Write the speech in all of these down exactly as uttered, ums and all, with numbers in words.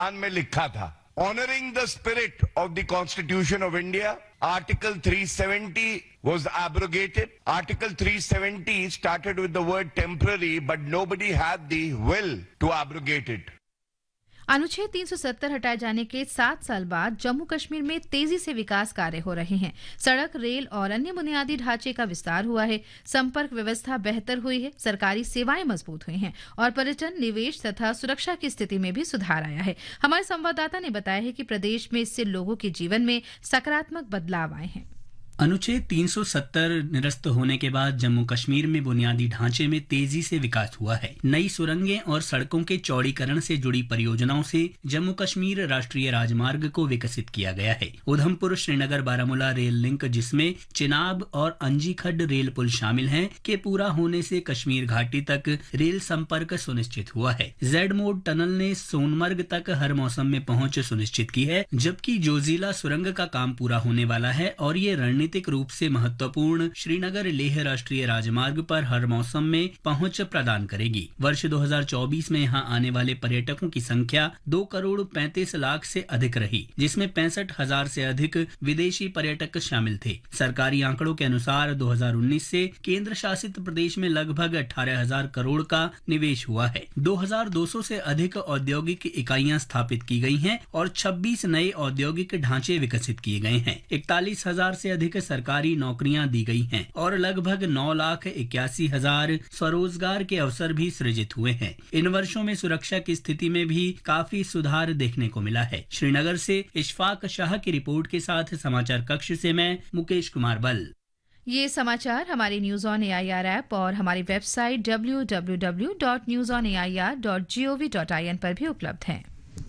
में लिखा था, honouring the spirit of the constitution of India, article three seventy was abrogated. Article three seventy started with the word temporary, but nobody had the will to abrogate it. अनुच्छेद तीन सौ सत्तर हटाए जाने के सात साल बाद जम्मू कश्मीर में तेजी से विकास कार्य हो रहे हैं। सड़क, रेल और अन्य बुनियादी ढांचे का विस्तार हुआ है, संपर्क व्यवस्था बेहतर हुई है, सरकारी सेवाएं मजबूत हुई हैं और पर्यटन, निवेश तथा सुरक्षा की स्थिति में भी सुधार आया है। हमारे संवाददाता ने बताया है कि प्रदेश में इससे लोगों के जीवन में सकारात्मक बदलाव आए हैं। अनुच्छेद तीन सौ सत्तर निरस्त होने के बाद जम्मू कश्मीर में बुनियादी ढांचे में तेजी से विकास हुआ है। नई सुरंगें और सड़कों के चौड़ीकरण से जुड़ी परियोजनाओं से जम्मू कश्मीर राष्ट्रीय राजमार्ग को विकसित किया गया है। उधमपुर श्रीनगर बारामूला रेल लिंक, जिसमें चिनाब और अंजीखड रेल पुल शामिल हैं, के पूरा होने से कश्मीर घाटी तक रेल संपर्क सुनिश्चित हुआ है। जेड मोड टनल ने सोनमर्ग तक हर मौसम में पहुंच सुनिश्चित की है, जबकि जोजिला सुरंग का काम पूरा होने वाला है और ये रणनीति रूप से महत्वपूर्ण श्रीनगर लेह राष्ट्रीय राजमार्ग पर हर मौसम में पहुंच प्रदान करेगी। वर्ष दो हज़ार चौबीस में यहां आने वाले पर्यटकों की संख्या दो करोड़ पैंतीस लाख से अधिक रही, जिसमें पैंसठ हजार से अधिक विदेशी पर्यटक शामिल थे। सरकारी आंकड़ों के अनुसार दो हज़ार उन्नीस से केंद्र शासित प्रदेश में लगभग अठारह हजार करोड़ का निवेश हुआ है। दो हज़ार दो सौ से अधिक औद्योगिक इकाइयां स्थापित की गई हैं और छब्बीस नए औद्योगिक ढांचे विकसित किए गए हैं। इकतालीस हजार से अधिक सरकारी नौकरियां दी गई हैं और लगभग नौ लाख इक्यासी हजार स्वरोजगार के अवसर भी सृजित हुए हैं। इन वर्षों में सुरक्षा की स्थिति में भी काफी सुधार देखने को मिला है। श्रीनगर से इशफाक शाह की रिपोर्ट के साथ समाचार कक्ष से मैं मुकेश कुमार बल। ये समाचार हमारे न्यूज ऑन एआईआर ऐप और हमारी website W W W dot news on A I R dot G O V dot I N पर भी उपलब्ध हैं।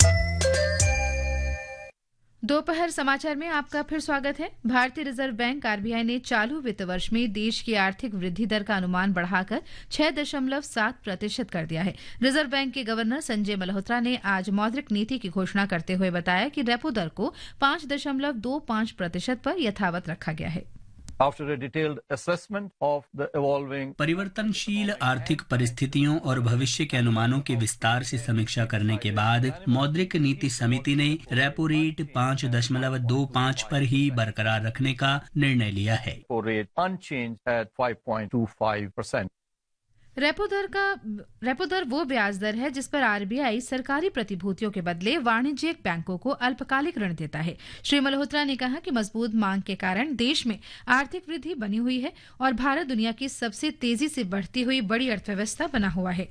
दोपहर समाचार में आपका फिर स्वागत है। भारतीय रिजर्व बैंक आरबीआई ने चालू वित्त वर्ष में देश की आर्थिक वृद्धि दर का अनुमान बढ़ाकर छह दशमलव सात प्रतिशत कर दिया है। रिजर्व बैंक के गवर्नर संजय मल्होत्रा ने आज मौद्रिक नीति की घोषणा करते हुए बताया कि रेपो दर को पांच दशमलव दो पांच प्रतिशत पर यथावत रखा गया है। After a detailed assessment of the evolving परिवर्तनशील आर्थिक परिस्थितियों और भविष्य के अनुमानों की विस्तार से समीक्षा करने के बाद मौद्रिक नीति समिति ने रेपो रेट पाँच दशमलव दो पाँच पर ही बरकरार रखने का निर्णय लिया है। rate unchanged at five point two five percent. Repo दर का रेपो दर वो ब्याज दर है जिस पर आरबीआई सरकारी प्रतिभूतियों के बदले वाणिज्यिक बैंकों को अल्पकालिक ऋण देता है। श्री मल्होत्रा ने कहा कि मजबूत मांग के कारण देश में आर्थिक वृद्धि बनी हुई है और भारत दुनिया की सबसे तेजी से बढ़ती हुई बड़ी अर्थव्यवस्था बना हुआ है।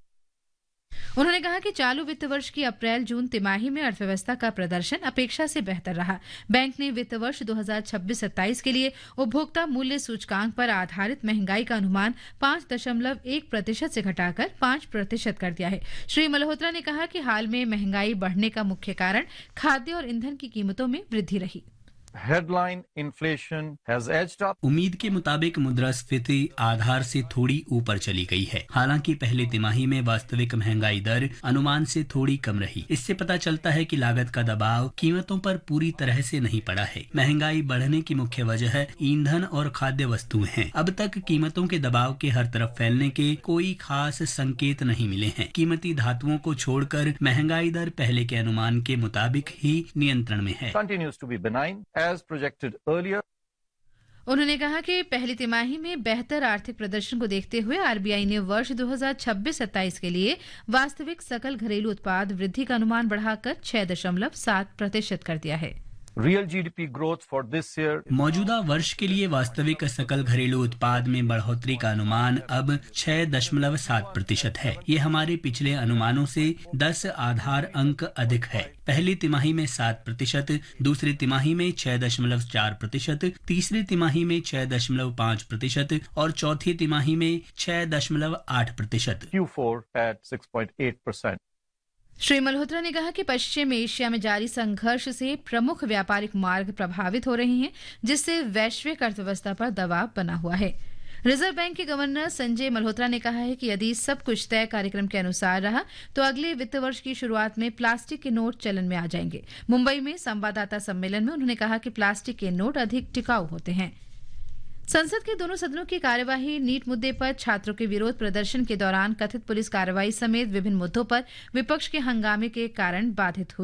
उन्होंने कहा कि चालू वित्त वर्ष की अप्रैल जून तिमाही में अर्थव्यवस्था का प्रदर्शन अपेक्षा से बेहतर रहा। बैंक ने वित्त वर्ष दो हज़ार छब्बीस सत्ताईस के लिए उपभोक्ता मूल्य सूचकांक पर आधारित महंगाई का अनुमान पांच दशमलव एक प्रतिशत से घटाकर पांच प्रतिशत कर दिया है। श्री मल्होत्रा ने कहा कि हाल में महंगाई बढ़ने का मुख्य कारण खाद्य और ईंधन की कीमतों में वृद्धि रही। Headline inflation has edged up. उम्मीद के मुताबिक मुद्रास्फीति आधार से थोड़ी ऊपर चली गई है। हालांकि पहले तिमाही में वास्तविक महंगाई दर अनुमान से थोड़ी कम रही। इससे पता चलता है कि लागत का दबाव कीमतों पर पूरी तरह से नहीं पड़ा है। महंगाई बढ़ने की मुख्य वजह ईंधन और खाद्य वस्तुएं हैं। अब तक कीमतों के दबाव के हर तरफ फैलने के कोई खास संकेत नहीं मिले हैं। कीमती धातुओं को छोड़कर महंगाई दर पहले के अनुमान के मुताबिक ही नियंत्रण में है। Continues to be benign as projected earlier. उन्होंने कहा कि पहली तिमाही में बेहतर आर्थिक प्रदर्शन को देखते हुए आरबीआई ने वर्ष दो हज़ार छब्बीस सत्ताईस के लिए वास्तविक सकल घरेलू उत्पाद वृद्धि का अनुमान बढ़ाकर छह दशमलव सात प्रतिशत कर दिया है। Real G D P growth for this year. मौजूदा वर्ष के लिए वास्तविक सकल घरेलू उत्पाद में बढ़ोतरी का अनुमान अब छह दशमलव सात प्रतिशत है। ये हमारे पिछले अनुमानों से दस आधार अंक अधिक है। पहली तिमाही में सात प्रतिशत, दूसरी तिमाही में छह दशमलव चार प्रतिशत, तीसरी तिमाही में छह दशमलव पाँच प्रतिशत और चौथी तिमाही में छह दशमलव आठ प्रतिशत। Q four at six point eight percent. Shri Malhotra ने कहा कि पश्चिम एशिया में जारी संघर्ष से प्रमुख व्यापारिक मार्ग प्रभावित हो रहे हैं, जिससे वैश्विक अर्थव्यवस्था पर दबाव बना हुआ है। रिजर्व बैंक के गवर्नर संजय मल्होत्रा ने कहा है कि यदि सब कुछ तय कार्यक्रम के अनुसार रहा तो अगले वित्त वर्ष की शुरुआत में प्लास्टिक के नोट चलन में आ जाएंगे। मुंबई में संवाददाता सम्मेलन में उन्होंने कहा कि प्लास्टिक के नोट अधिक टिकाऊ होते हैं। संसद के दोनों सदनों की कार्यवाही नीट मुद्दे पर छात्रों के विरोध प्रदर्शन के दौरान कथित पुलिस कार्रवाई समेत विभिन्न मुद्दों पर विपक्ष के हंगामे के कारण बाधित हुई।